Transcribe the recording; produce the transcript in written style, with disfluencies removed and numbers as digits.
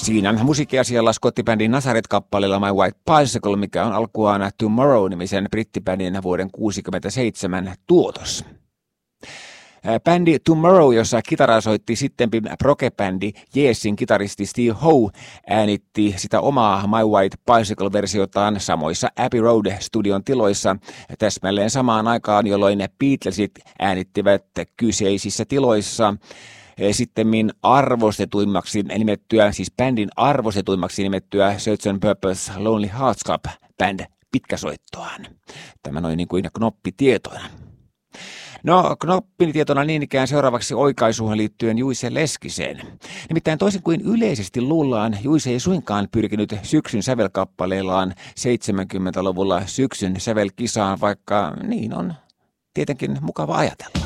Siinä musiikkiasialla skottibändin Nazareth-kappaleella My White Bicycle, mikä on alkuaan Tomorrow-nimisen brittibändin vuoden 1967 tuotos. Bändi Tomorrow, jossa kitaraa soitti sittempi progebändi Yesin kitaristi Steve Howe, äänitti sitä omaa My White Bicycle-versiotaan samoissa Abbey Road-studion tiloissa täsmälleen samaan aikaan, jolloin Beatlesit äänittivät kyseisissä tiloissa sittemmin arvostetuimmaksi nimettyä, siis bändin arvostetuimmaksi nimettyä Search and Purpose Lonely Hearts Club Band pitkäsoittoaan. Tämä noin niin kuin knoppitietona. No, knoppitietona niin ikään seuraavaksi oikaisuun liittyen Juise Leskiseen. Nimittäin toisin kuin yleisesti luullaan, Juise ei suinkaan pyrkinyt syksyn sävelkappaleillaan 70-luvulla syksyn sävelkisaan, vaikka niin on tietenkin mukava ajatella.